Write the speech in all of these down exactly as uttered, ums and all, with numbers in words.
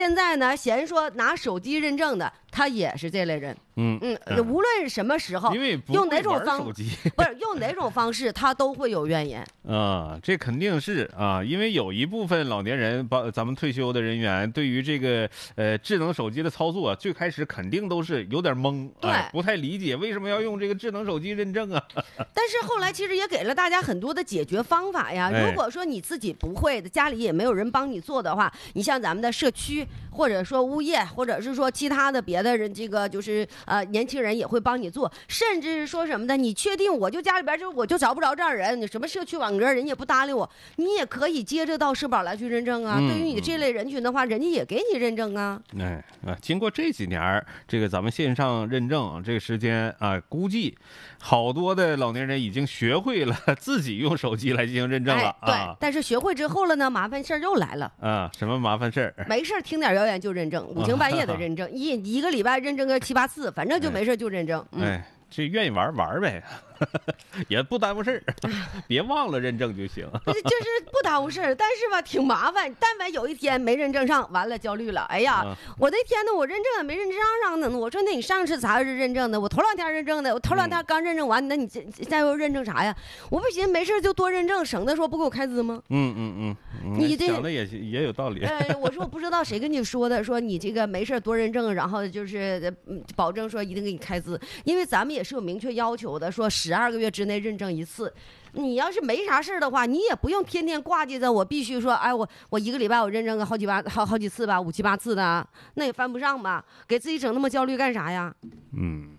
现在呢，嫌说拿手机认证的，他也是这类人。 嗯嗯，无论什么时候， 因为不用哪种会玩方手机不是用哪种方式，他都会有怨言。 啊，这肯定是啊，因为有一部分老年人，包咱们退休的人员，对于这个呃智能手机的操作，最开始肯定都是有点懵， 对哎，不太理解为什么要用这个智能手机认证啊。 但是后来其实也给了大家很多的解决方法呀。 哎如果说你自己不会的，家里也没有人帮你做的话，你像咱们的社区，或者说物业，或者是说其他的别的人，这个就是呃年轻人也会帮你做，甚至是说什么的，你确定我就家里边就我就找不着这样人，你什么社区网格人也不搭理我，你也可以接着到社保来去认证啊。 嗯对于你这类人群的话，人家也给你认证啊。 哎啊，经过这几年儿这个咱们线上认证这个时间啊，估计好多的老年人已经学会了自己用手机来进行认证了哎、对、 啊。 但是学会之后了呢，麻烦事儿又来了。 啊，什么麻烦事儿？ 没事儿听点谣言就认证，五更半夜的认证，一一个礼拜认证个七八次，反正就没事儿就认证。嗯、 哎，这愿意玩玩呗，也不耽误事儿，别忘了认证就行。 不是就是不耽误事儿，但是吧挺麻烦。但凡有一天没认证上，完了焦虑了。哎呀， 啊我那天呢，我认证也没认证上呢。我说那你上次啥时候认证的？我头两天认证的，我头两天刚认证完，那你这再又认证啥呀？我不寻思没事就多认证，省得说不给我开支吗？ 嗯嗯嗯，嗯你这讲的也也有道理。 呃，我说我不知道谁跟你说的，说你这个没事多认证，然后就是嗯保证说一定给你开支，因为咱们也是有明确要求的，说十二个月之内认证一次。你要是没啥事儿的话，你也不用天天挂记着我必须说，哎，我我一个礼拜我认证个好几八好好几次吧，五七八次的，那也犯不上吧？给自己整那么焦虑干啥呀？ 嗯。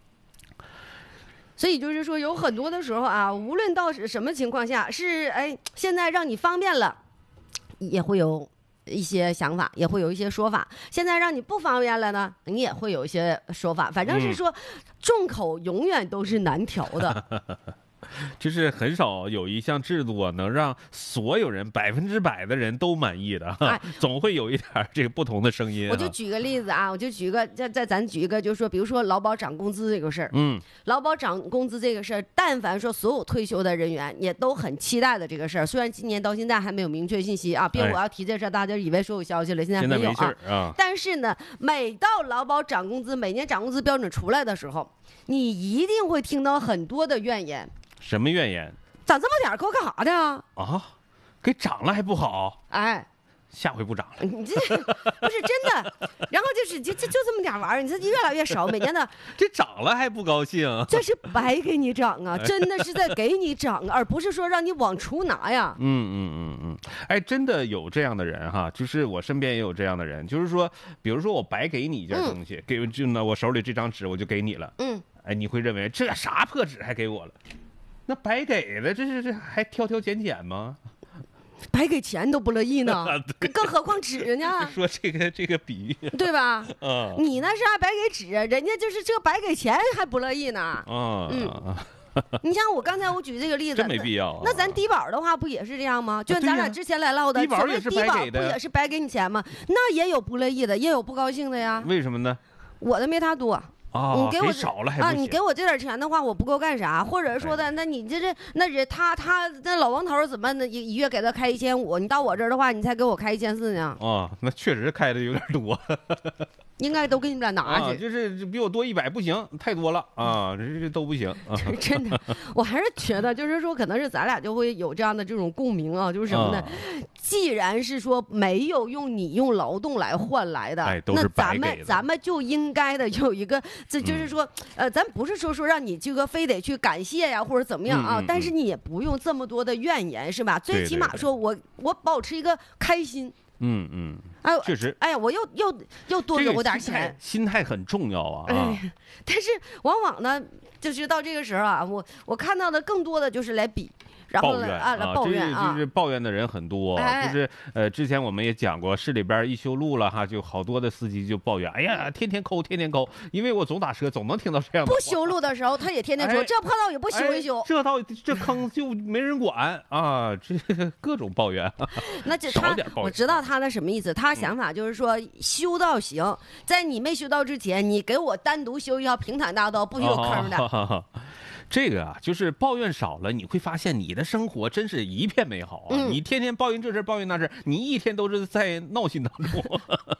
所以就是说，有很多的时候啊，无论到是什么情况下，是哎，现在让你方便了，也会有一些想法，也会有一些说法。现在让你不方便了呢，你也会有一些说法。反正是说，众口永远都是难调的。 就是很少有一项制度啊，能让所有人百分之百的人都满意的， 哎、 总会有一点这个不同的声音、啊。 我就举个例子啊，我就举个再再咱举一个，就是说，比如说劳保涨工资这个事儿， 嗯， 劳保涨工资这个事儿，但凡说所有退休的人员也都很期待的这个事儿。虽然今年到现在还没有明确信息啊，别我要提这事儿，大家以为说有消息了，现在没有啊。 现在没事啊。 但是呢，每到劳保涨工资，每年涨工资标准出来的时候，你一定会听到很多的怨言。 什么怨言？ 涨这么点儿给我干啥的啊？ 啊，给涨了还不好？ 哎， 下回不涨了。 你这不是真的。然后就是就就就这么点玩意儿，你这越来越少，每年的这涨了还不高兴？ 这是白给你涨啊，真的是在给你涨，而不是说让你往出拿呀。 嗯嗯嗯嗯，哎，真的有这样的人哈，就是我身边也有这样的人，就是说，比如说我白给你一件东西，嗯、给就拿我手里这张纸我就给你了， 嗯， 哎，你会认为这啥破纸还给我了？那白给的，这是这还挑挑拣拣吗？ 白给钱都不乐意呢，更何况纸呢？ 说这个这个比喻， 对吧？ 嗯， 你那是还白给纸，人家就是这白给钱还不乐意呢。 啊， 嗯，你像我刚才我举这个例子， 真没必要、啊。 那咱低保的话不也是这样吗？就像咱俩之前来唠的， 低保也是白给的， 不也是白给你钱吗？那也有不乐意的，也有不高兴的呀。 为什么呢？ 我的没他多。 哦、 你给我少了还啊！你给我这点钱的话，我不够干啥？或者说的，哎、那你这这那人他他那老王头怎么一一月给他开一千五？你到我这儿的话，你才给我开一千四呢？ 哦，那确实开的有点多。 应该都给你们俩拿去， 啊、就是比我多一百不行，太多了啊，这这都不行。啊、 真的，我还是觉得，就是说，可能是咱俩就会有这样的这种共鸣啊，就是什么呢？啊、既然是说没有用你用劳动来换来的， 哎、都是白给的， 那咱们咱们就应该的有一个，这就是说，嗯、呃，咱不是说说让你这个非得去感谢呀，或者怎么样啊， 嗯嗯嗯但是你也不用这么多的怨言，是吧？最起码说我我保持一个开心。 嗯嗯， 哎， 确实， 哎呀，我又又又多给我点钱， 心态很重要啊。 哎，但是往往呢，就是到这个时候啊，我我看到的更多的就是来比。然后呢啊，来抱怨啊，就是抱怨的人很多， 哎、 就是呃，之前我们也讲过，市里边一修路了哈，就好多的司机就抱怨，哎呀，天天抠，天天抠，因为我总打车，总能听到这样的。 不修路的时候，他也天天说，哎、这破道也不修一修， 哎、这道这坑就没人管啊，这各种抱怨。 那这他，我知道他的什么意思，他想法就是说，嗯、修道行，在你没修道之前，你给我单独修一条平坦大道，不许有坑的。 哦这个啊，就是抱怨少了，你会发现你的生活真是一片美好啊！ 嗯、 你天天抱怨这事抱怨那事，你一天都是在闹心当中。